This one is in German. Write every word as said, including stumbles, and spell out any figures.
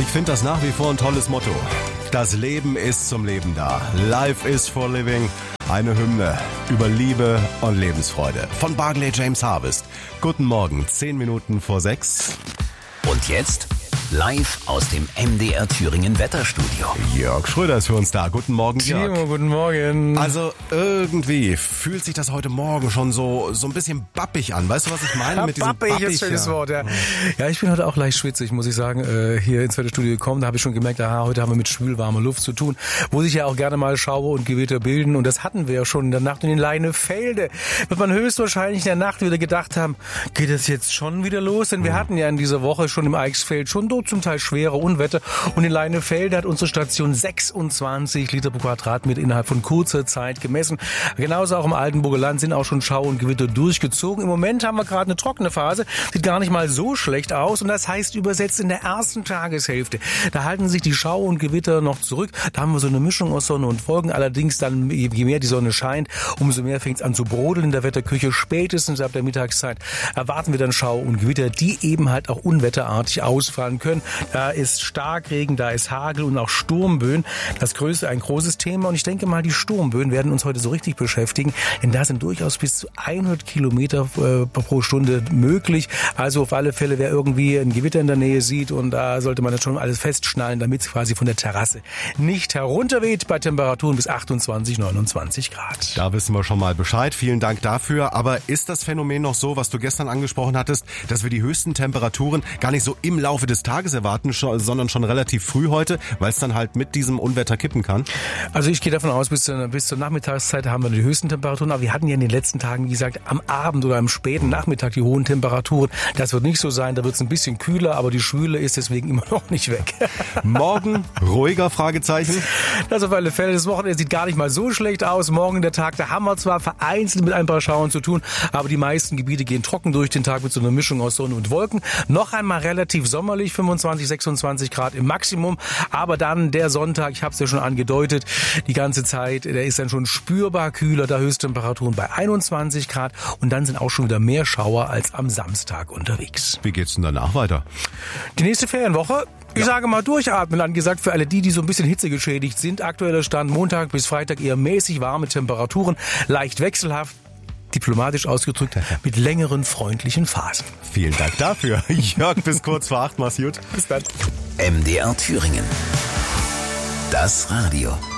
Ich finde das nach wie vor ein tolles Motto. Das Leben ist zum Leben da. Life is for living. Eine Hymne über Liebe und Lebensfreude von Barclay James Harvest. Guten Morgen, zehn Minuten vor sechs. Und jetzt live aus dem M D R Thüringen Wetterstudio. Jörg Schröder ist für uns da. Guten Morgen, Jörg. Timo, guten Morgen. Also irgendwie fühlt sich das heute Morgen schon so so ein bisschen bappig an. Weißt du, was ich meine Ja, mit diesem bappig? bappig? Ist ein schönes Wort, ja. Ja, ich bin heute auch leicht schwitzig, muss ich sagen, äh, hier ins Wetterstudio gekommen. Da habe ich schon gemerkt, aha, heute haben wir mit schwülwarmer Luft zu tun, wo sich ja auch gerne mal Schauer und Gewitter bilden. Und das hatten wir ja schon in der Nacht in den Leinefelde. Wird man höchstwahrscheinlich in der Nacht wieder gedacht haben, geht es jetzt schon wieder los? Denn wir hatten ja in dieser Woche schon im Eichsfeld schon dort zum Teil schwere Unwetter. Und in Leinefelde hat unsere Station sechsundzwanzig Liter pro Quadratmeter innerhalb von kurzer Zeit gemessen. Genauso auch im Altenburger Land sind auch schon Schauer und Gewitter durchgezogen. Im Moment haben wir gerade eine trockene Phase. Sieht gar nicht mal so schlecht aus. Und das heißt übersetzt in der ersten Tageshälfte. Da halten sich die Schauer und Gewitter noch zurück. Da haben wir so eine Mischung aus Sonne und Wolken. Allerdings dann, je mehr die Sonne scheint, umso mehr fängt es an zu brodeln in der Wetterküche. Spätestens ab der Mittagszeit erwarten wir dann Schauer und Gewitter, die eben halt auch unwetterartig ausfallen können. Da ist Starkregen, da ist Hagel und auch Sturmböen. Das größte, ein großes Thema. Und ich denke mal, die Sturmböen werden uns heute so richtig beschäftigen. Denn da sind durchaus bis zu hundert Kilometer äh, pro Stunde möglich. Also auf alle Fälle, wer irgendwie ein Gewitter in der Nähe sieht, und da sollte man das schon alles festschnallen, damit es quasi von der Terrasse nicht herunterweht, bei Temperaturen bis achtundzwanzig, neunundzwanzig Grad. Da wissen wir schon mal Bescheid. Vielen Dank dafür. Aber ist das Phänomen noch so, was du gestern angesprochen hattest, dass wir die höchsten Temperaturen gar nicht so im Laufe des Tages erwarten, sondern schon relativ früh heute, weil es dann halt mit diesem Unwetter kippen kann? Also ich gehe davon aus, bis zur, bis zur Nachmittagszeit haben wir die höchsten Temperaturen. Aber wir hatten ja in den letzten Tagen, wie gesagt, am Abend oder am späten Nachmittag die hohen Temperaturen. Das wird nicht so sein. Da wird es ein bisschen kühler, aber die Schwüle ist deswegen immer noch nicht weg. Morgen ruhiger, Fragezeichen? Das auf alle Fälle. Das Wochenende sieht gar nicht mal so schlecht aus. Morgen der Tag, da haben wir zwar vereinzelt mit ein paar Schauern zu tun, aber die meisten Gebiete gehen trocken durch den Tag mit so einer Mischung aus Sonne und Wolken. Noch einmal relativ sommerlich, fünfundzwanzig, sechsundzwanzig Grad im Maximum. Aber dann der Sonntag, ich habe es ja schon angedeutet, die ganze Zeit, der ist dann schon spürbar kühler, da Höchsttemperaturen bei einundzwanzig Grad. Und dann sind auch schon wieder mehr Schauer als am Samstag unterwegs. Wie geht's denn danach weiter? Die nächste Ferienwoche, ich ja. sage mal durchatmen, angesagt für alle die, die so ein bisschen hitzegeschädigt sind. Aktueller Stand Montag bis Freitag eher mäßig warme Temperaturen, leicht wechselhaft, diplomatisch ausgedrückt, mit längeren freundlichen Phasen. Vielen Dank dafür. Jörg, bis kurz vor acht, mach's gut. Bis dann. M D R Thüringen. Das Radio.